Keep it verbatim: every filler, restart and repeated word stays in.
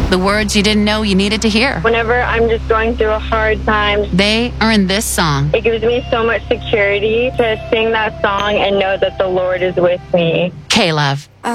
The words you didn't know you needed to hear. Whenever I'm just going through a hard time, they are in this song. It gives me so much security to sing that song and know that the Lord is with me. K-Love.